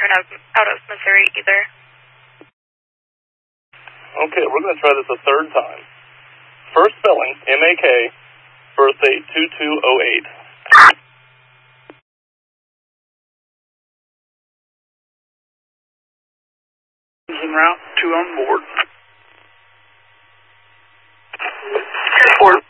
return out of Missouri either. Okay, we're going to try this a third time. First spelling, M-A-K, birthday 2208. En route, 2 on board. 10-4.